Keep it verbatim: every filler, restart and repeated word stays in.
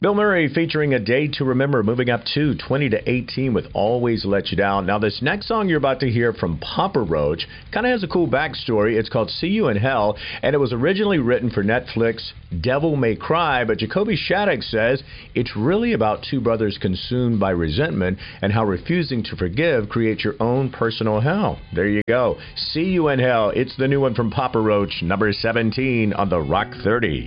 Bill Murray featuring A Day to Remember, moving up to twenty to eighteen with Always Let You Down. Now, this next song you're about to hear from Papa Roach kind of has a cool backstory. It's called See You in Hell, and it was originally written for Netflix Devil May Cry, but Jacoby Shaddix says it's really about two brothers consumed by resentment and how refusing to forgive creates your own personal hell. There you go. See You in Hell. It's the new one from Papa Roach, number seventeen on the Rock thirty.